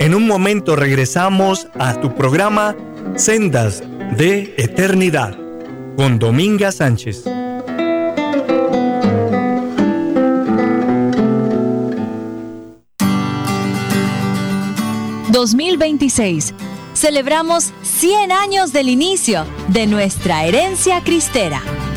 En un momento regresamos a tu programa Sendas de Eternidad con Dominga Sánchez. ...2026... celebramos 100 años del inicio de nuestra herencia cristera.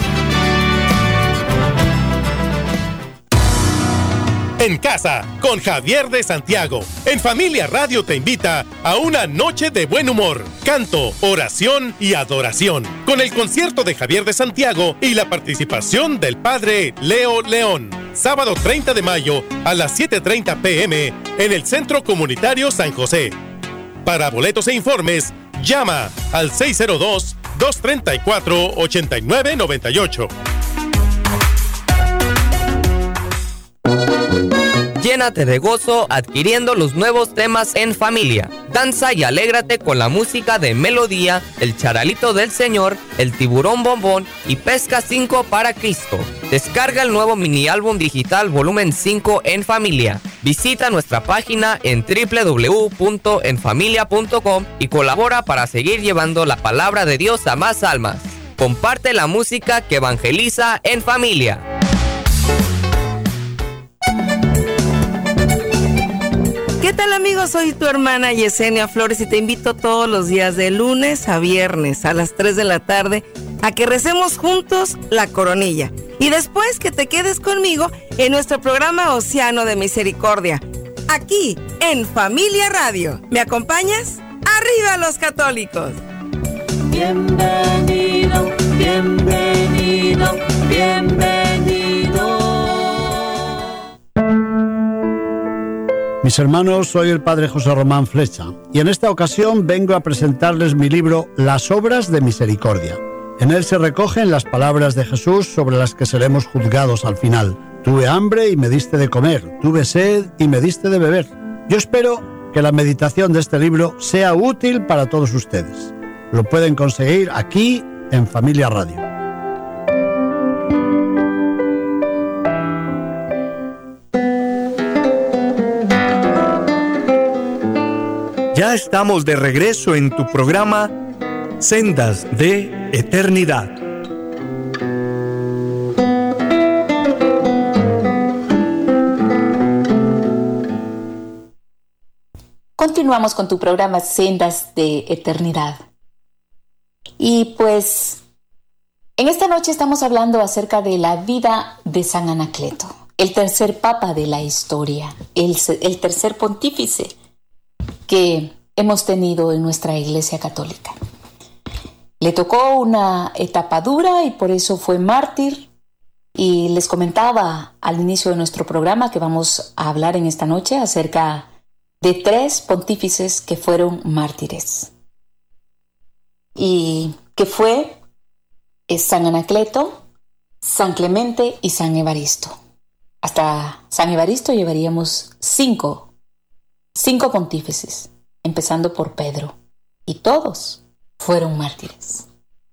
En casa, con Javier de Santiago. En Familia Radio te invita a una noche de buen humor, canto, oración y adoración. Con el concierto de Javier de Santiago y la participación del Padre Leo León. Sábado 30 de mayo a las 7:30 p.m. en el Centro Comunitario San José. Para boletos e informes, llama al 602-234-8998. Llénate de gozo adquiriendo los nuevos temas en familia. Danza y alégrate con la música de Melodía, El Charalito del Señor, El Tiburón Bombón y Pesca 5 para Cristo. Descarga el nuevo mini álbum digital volumen 5 en familia. Visita nuestra página en www.enfamilia.com y colabora para seguir llevando la palabra de Dios a más almas. Comparte la música que evangeliza en familia. ¿Qué tal, amigos? Soy tu hermana Yesenia Flores y te invito todos los días de lunes a viernes a las 3 de la tarde a que recemos juntos la coronilla. Y después que te quedes conmigo en nuestro programa Océano de Misericordia, aquí en Familia Radio. ¿Me acompañas? ¡Arriba los católicos! Bienvenido, bienvenido, bienvenido. Mis hermanos, soy el Padre José Román Flecha y en esta ocasión vengo a presentarles mi libro Las Obras de Misericordia. En él se recogen las palabras de Jesús sobre las que seremos juzgados al final. Tuve hambre y me diste de comer, tuve sed y me diste de beber. Yo espero que la meditación de este libro sea útil para todos ustedes. Lo pueden conseguir aquí en Familia Radio. Ya estamos de regreso en tu programa Sendas de Eternidad. Continuamos con tu programa Sendas de Eternidad. Y pues, en esta noche estamos hablando acerca de la vida de San Anacleto, el tercer papa de la historia, el tercer pontífice que hemos tenido en nuestra Iglesia Católica. Le tocó una etapa dura y por eso fue mártir. Y les comentaba al inicio de nuestro programa que vamos a hablar en esta noche acerca de 3 pontífices que fueron mártires. Y que fue San Anacleto, San Clemente y San Evaristo. Hasta San Evaristo llevaríamos 5 pontífices, empezando por Pedro, y todos fueron mártires.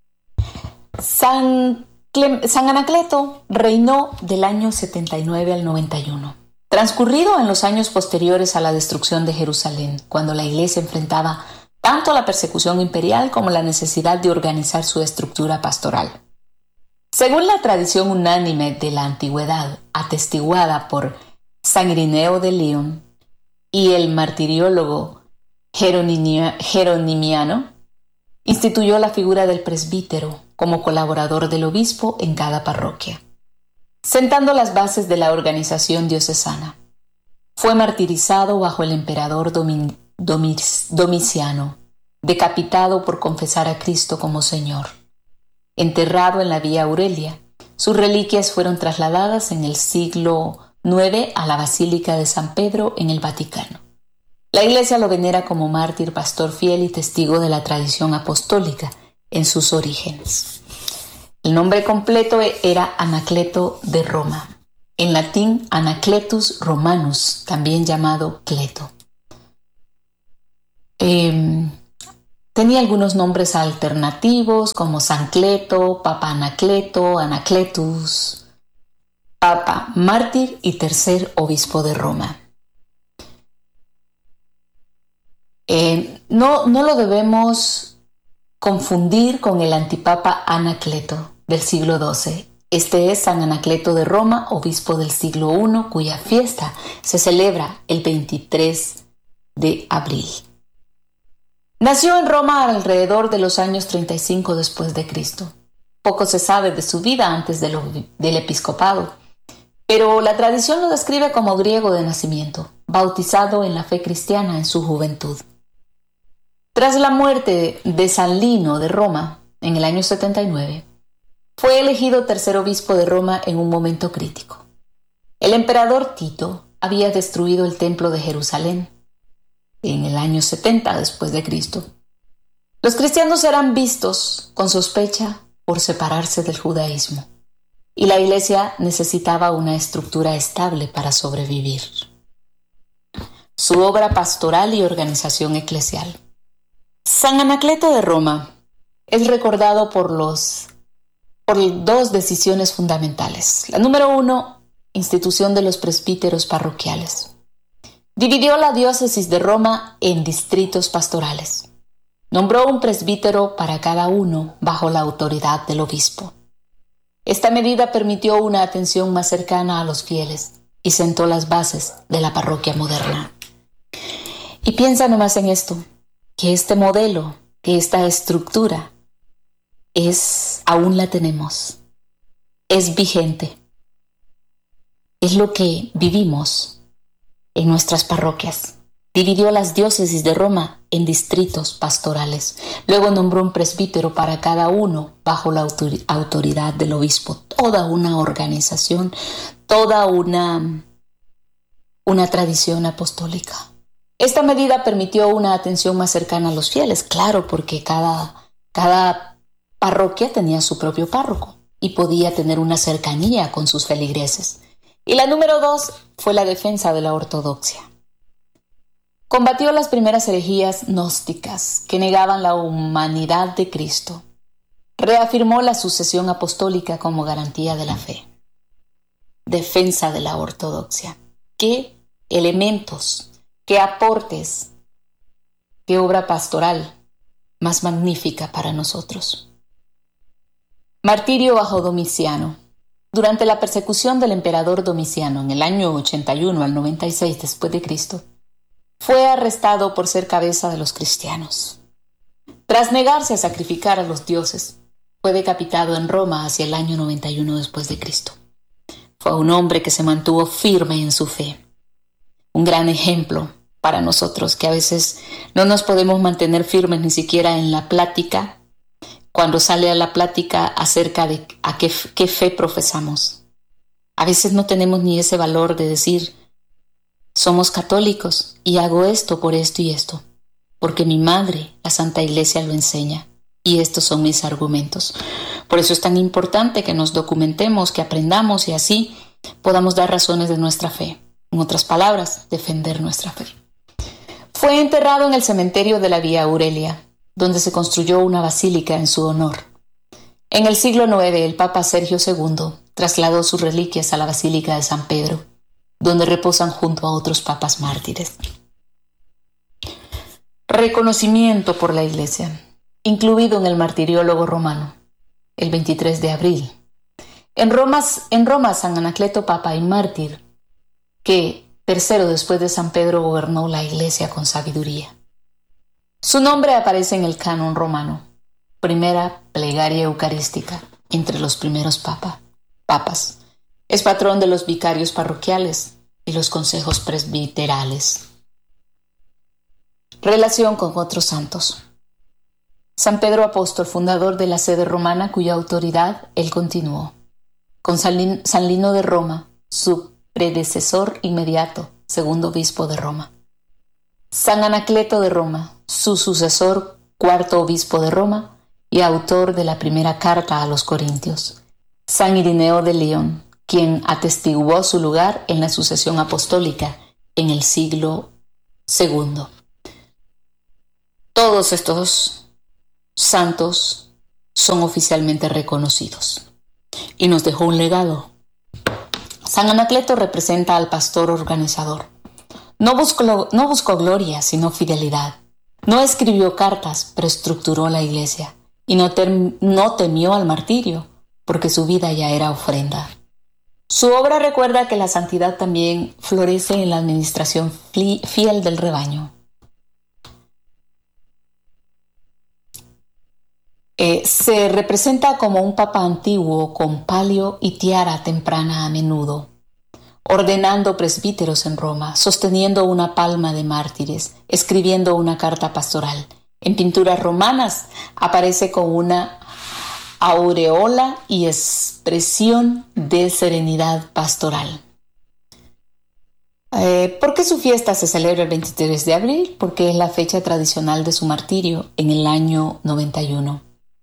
San Anacleto reinó del año 79 al 91, transcurrido en los años posteriores a la destrucción de Jerusalén, cuando la Iglesia enfrentaba tanto la persecución imperial como la necesidad de organizar su estructura pastoral. Según la tradición unánime de la antigüedad, atestiguada por San Irineo de León y el martiriólogo Jeronimiano, instituyó la figura del presbítero como colaborador del obispo en cada parroquia, sentando las bases de la organización diocesana. Fue martirizado bajo el emperador Domiciano, decapitado por confesar a Cristo como Señor. Enterrado en la Vía Aurelia, sus reliquias fueron trasladadas en el siglo IX a la Basílica de San Pedro en el Vaticano. La Iglesia lo venera como mártir, pastor fiel y testigo de la tradición apostólica en sus orígenes. El nombre completo era Anacleto de Roma, en latín Anacletus Romanus, también llamado Cleto. Tenía algunos nombres alternativos como San Cleto, Papa Anacleto, Anacletus, Papa Mártir y tercer obispo de Roma. No lo debemos confundir con el antipapa Anacleto del siglo XII. Este es San Anacleto de Roma, obispo del siglo I, cuya fiesta se celebra el 23 de abril. Nació en Roma alrededor de los años 35 después de Cristo. Poco se sabe de su vida antes del episcopado, pero la tradición lo describe como griego de nacimiento, bautizado en la fe cristiana en su juventud. Tras la muerte de San Lino de Roma en el año 79, fue elegido tercer obispo de Roma en un momento crítico. El emperador Tito había destruido el templo de Jerusalén en el año 70 después de Cristo. Los cristianos eran vistos con sospecha por separarse del judaísmo, y la iglesia necesitaba una estructura estable para sobrevivir. Su obra pastoral y organización eclesial. San Anacleto de Roma es recordado por dos decisiones fundamentales. La número 1, institución de los presbíteros parroquiales. Dividió la diócesis de Roma en distritos pastorales. Nombró un presbítero para cada uno bajo la autoridad del obispo. Esta medida permitió una atención más cercana a los fieles y sentó las bases de la parroquia moderna. Y piensa nomás en esto, que este modelo, que esta estructura, aún la tenemos, es vigente. Es lo que vivimos en nuestras parroquias. Dividió las diócesis de Roma en distritos pastorales. Luego nombró un presbítero para cada uno bajo la autoridad del obispo. Toda una organización, toda una tradición apostólica. Esta medida permitió una atención más cercana a los fieles, claro, porque cada parroquia tenía su propio párroco y podía tener una cercanía con sus feligreses. Y la número 2 fue la defensa de la ortodoxia. Combatió las primeras herejías gnósticas que negaban la humanidad de Cristo. Reafirmó la sucesión apostólica como garantía de la fe. Defensa de la ortodoxia. ¿Qué elementos, qué aportes, qué obra pastoral más magnífica para nosotros? Martirio bajo Domiciano. Durante la persecución del emperador Domiciano en el año 81 al 96 después de Cristo, fue arrestado por ser cabeza de los cristianos. Tras negarse a sacrificar a los dioses, fue decapitado en Roma hacia el año 91 después de Cristo. Fue un hombre que se mantuvo firme en su fe. Un gran ejemplo para nosotros que a veces no nos podemos mantener firmes ni siquiera en la plática, cuando sale a la plática acerca de qué fe profesamos. A veces no tenemos ni ese valor de decir: somos católicos y hago esto por esto y esto, porque mi madre, la Santa Iglesia, lo enseña, y estos son mis argumentos. Por eso es tan importante que nos documentemos, que aprendamos y así podamos dar razones de nuestra fe. En otras palabras, defender nuestra fe. Fue enterrado en el cementerio de la Vía Aurelia, donde se construyó una basílica en su honor. En el siglo IX, el Papa Sergio II trasladó sus reliquias a la Basílica de San Pedro, donde reposan junto a otros papas mártires. Reconocimiento por la Iglesia, incluido en el martiriólogo romano, el 23 de abril. En Roma, San Anacleto, papa y mártir, que tercero después de San Pedro gobernó la Iglesia con sabiduría. Su nombre aparece en el canon romano, primera plegaria eucarística entre los primeros papas. Es patrón de los vicarios parroquiales y los consejos presbiterales. Relación con otros santos. San Pedro Apóstol, fundador de la sede romana, cuya autoridad él continuó. Con San Lino de Roma, su predecesor inmediato, segundo obispo de Roma. San Anacleto de Roma, su sucesor, cuarto obispo de Roma y autor de la primera carta a los Corintios. San Irineo de León, quien atestiguó su lugar en la sucesión apostólica en el siglo II. Todos estos santos son oficialmente reconocidos y nos dejó un legado. San Anacleto representa al pastor organizador. No buscó gloria, sino fidelidad. No escribió cartas, pero estructuró la iglesia y no temió al martirio, porque su vida ya era ofrenda. Su obra recuerda que la santidad también florece en la administración fiel del rebaño. Se representa como un papa antiguo con palio y tiara temprana a menudo, ordenando presbíteros en Roma, sosteniendo una palma de mártires, escribiendo una carta pastoral. En pinturas romanas aparece con una aureola y expresión de serenidad pastoral. ¿Por qué su fiesta se celebra el 23 de abril? Porque es la fecha tradicional de su martirio en el año 91.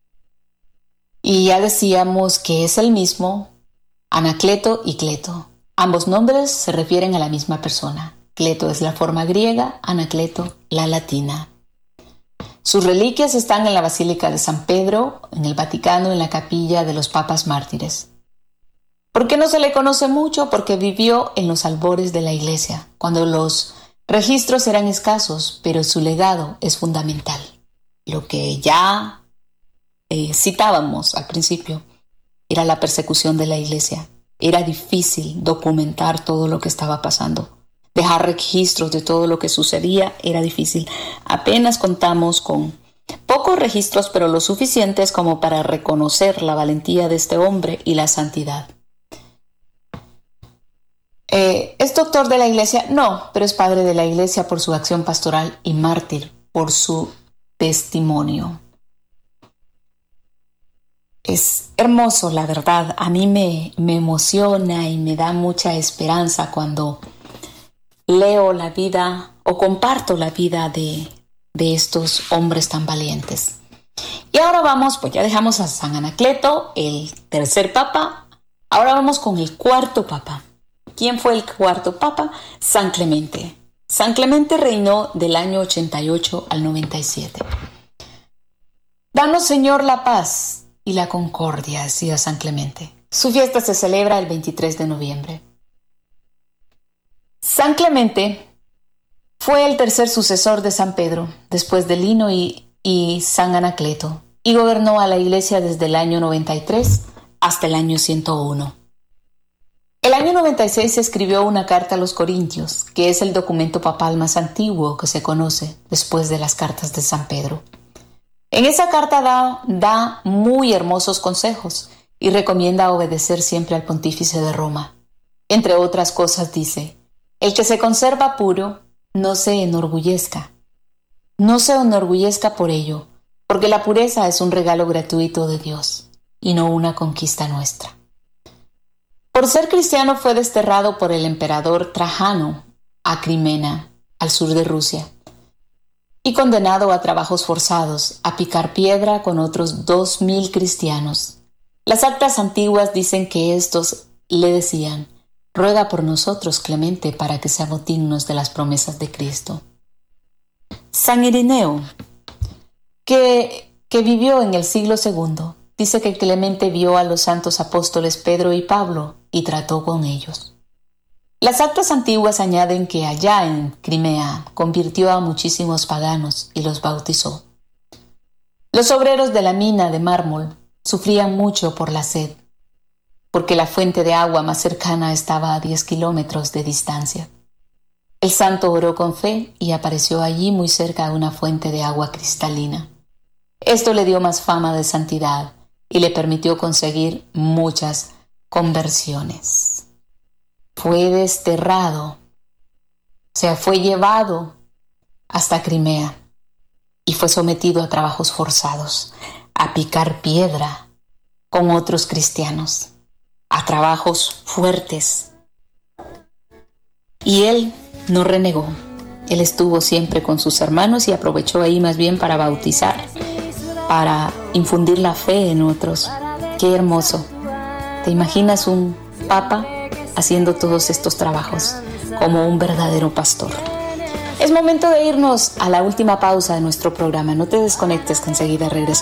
Y ya decíamos que es el mismo Anacleto y Cleto. Ambos nombres se refieren a la misma persona. Cleto es la forma griega, Anacleto la latina. Sus reliquias están en la Basílica de San Pedro, en el Vaticano, en la capilla de los papas mártires. ¿Por qué no se le conoce mucho? Porque vivió en los albores de la Iglesia, cuando los registros eran escasos, pero su legado es fundamental. Lo que ya citábamos al principio era la persecución de la Iglesia. Era difícil documentar todo lo que estaba pasando. Dejar registros de todo lo que sucedía era difícil. Apenas contamos con pocos registros, pero lo suficientes como para reconocer la valentía de este hombre y la santidad. ¿Es doctor de la Iglesia? No, pero es padre de la Iglesia por su acción pastoral y mártir por su testimonio. Es hermoso, la verdad. A mí me emociona y me da mucha esperanza cuando leo la vida o comparto la vida de estos hombres tan valientes. Y ahora vamos, pues ya dejamos a San Anacleto, el tercer papa. Ahora vamos con el cuarto papa. ¿Quién fue el cuarto papa? San Clemente. San Clemente reinó del año 88 al 97. Danos, Señor, la paz y la concordia, decía San Clemente. Su fiesta se celebra el 23 de noviembre. San Clemente fue el tercer sucesor de San Pedro, después de Lino y San Anacleto, y gobernó a la Iglesia desde el año 93 hasta el año 101. El año 96 se escribió una carta a los Corintios, que es el documento papal más antiguo que se conoce después de las cartas de San Pedro. En esa carta da muy hermosos consejos y recomienda obedecer siempre al pontífice de Roma. Entre otras cosas dice: el que se conserva puro, no se enorgullezca. No se enorgullezca por ello, porque la pureza es un regalo gratuito de Dios y no una conquista nuestra. Por ser cristiano fue desterrado por el emperador Trajano a Crimea, al sur de Rusia, y condenado a trabajos forzados, a picar piedra con otros 2,000 cristianos. Las actas antiguas dicen que estos le decían: ruega por nosotros, Clemente, para que seamos dignos de las promesas de Cristo. San Irineo, que vivió en el siglo II, dice que Clemente vio a los santos apóstoles Pedro y Pablo y trató con ellos. Las actas antiguas añaden que allá en Crimea convirtió a muchísimos paganos y los bautizó. Los obreros de la mina de mármol sufrían mucho por la sed, porque la fuente de agua más cercana estaba a 10 kilómetros de distancia. El santo oró con fe y apareció allí muy cerca de una fuente de agua cristalina. Esto le dio más fama de santidad y le permitió conseguir muchas conversiones. Fue desterrado, fue llevado hasta Crimea y fue sometido a trabajos forzados, a picar piedra con otros cristianos, a trabajos fuertes. Y él no renegó. Él estuvo siempre con sus hermanos y aprovechó ahí más bien para bautizar, para infundir la fe en otros. ¡Qué hermoso! ¿Te imaginas un papa haciendo todos estos trabajos como un verdadero pastor? Es momento de irnos a la última pausa de nuestro programa. No te desconectes, que enseguida regresamos.